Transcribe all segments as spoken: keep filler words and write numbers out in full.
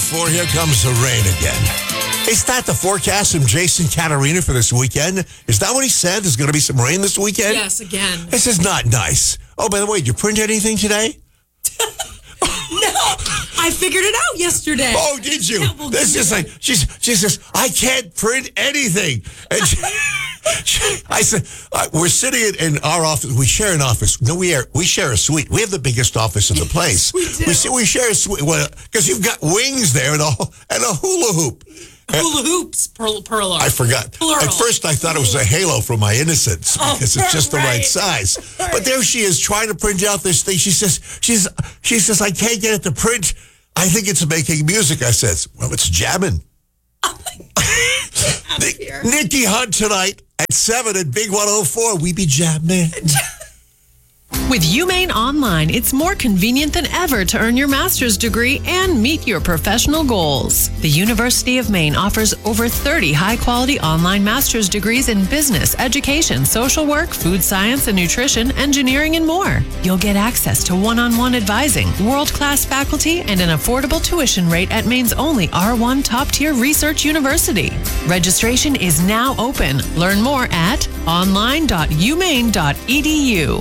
four, here comes the rain again. Is that the forecast from Jason Caterina for this weekend? Is that what he said? There's going to be some rain this weekend? Yes, again. This is not nice. Oh, by the way, did you print anything today? No, I figured it out yesterday. Oh, did you? This is like, she's, she says, I can't print anything. And she, she, I said, uh, we're sitting in, in our office. We share an office. No, we are, we share a suite. We have the biggest office in the place. we do. We, we share a suite. Well, because you've got wings there and a, and a hula hoop. Hula hoops, plural. I forgot. Plural. At first, I thought it was a halo for my innocence because oh, it's just the right. right size. But there she is trying to print out this thing. She says, she's, she says, I can't get it to print. I think it's making music. I says, well, it's jamming. Oh Nick, Nikki Hunt tonight at seven at Big one oh four. We be jamming. With UMaine Online, it's more convenient than ever to earn your master's degree and meet your professional goals. The University of Maine offers over thirty high-quality online master's degrees in business, education, social work, food science and nutrition, engineering, and more. You'll get access to one-on-one advising, world-class faculty, and an affordable tuition rate at Maine's only R one top-tier research university. Registration is now open. Learn more at online dot u maine dot e d u.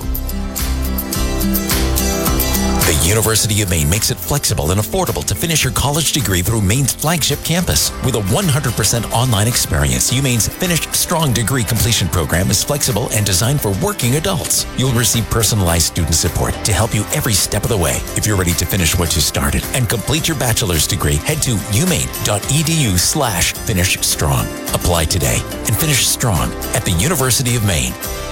The University of Maine makes it flexible and affordable to finish your college degree through Maine's flagship campus. With a one hundred percent online experience, UMaine's Finished Strong degree completion program is flexible and designed for working adults. You'll receive personalized student support to help you every step of the way. If you're ready to finish what you started and complete your bachelor's degree, head to umaine.edu slash finish strong. Apply today and finish strong at the University of Maine.